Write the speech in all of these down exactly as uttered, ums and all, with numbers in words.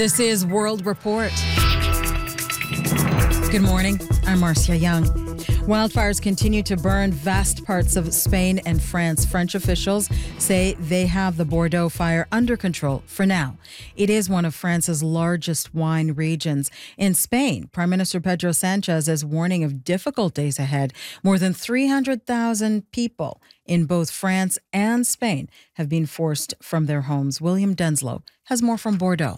This is World Report. Good morning. I'm Marcia Young. Wildfires continue to burn vast parts of Spain and France. French officials say they have the Bordeaux fire under control for now. It is one of France's largest wine regions. In Spain, Prime Minister Pedro Sanchez is warning of difficult days ahead. More than three hundred thousand people in both France and Spain have been forced from their homes. William Denslow has more from Bordeaux.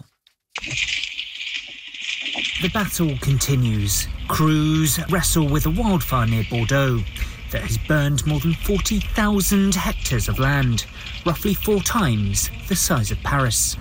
The battle continues. Crews wrestle with a wildfire near Bordeaux that has burned more than forty thousand hectares of land, roughly four times the size of Paris.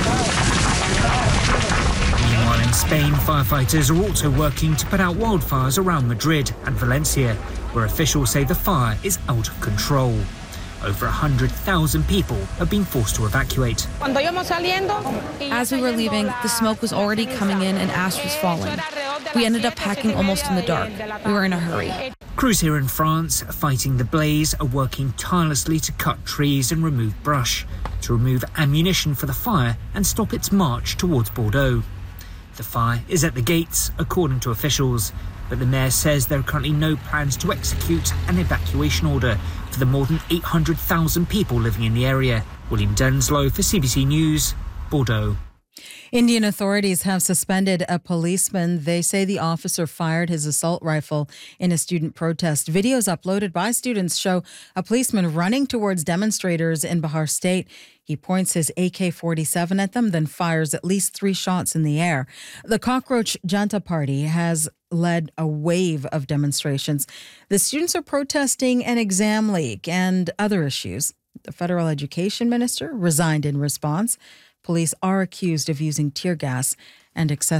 Meanwhile, in Spain, firefighters are also working to put out wildfires around Madrid and Valencia, where officials say the fire is out of control. Over one hundred thousand people have been forced to evacuate. As we were leaving, the smoke was already coming in and ash was falling. We ended up packing almost in the dark. We were in a hurry. Crews here in France fighting the blaze are working tirelessly to cut trees and remove brush, to remove ammunition for the fire and stop its march towards Bordeaux. The fire is at the gates, according to officials, but the mayor says there are currently no plans to execute an evacuation order for the more than eight hundred thousand people living in the area. William Denslow for C B C News, Bordeaux. Indian authorities have suspended a policeman. They say the officer fired his assault rifle in a student protest. Videos uploaded by students show a policeman running towards demonstrators in Bihar State. He points his A K forty-seven at them, then fires at least three shots in the air. The Cockroach Janta Party has led a wave of demonstrations. The students are protesting an exam leak and other issues. The federal education minister resigned in response. Police are accused of using tear gas and excessive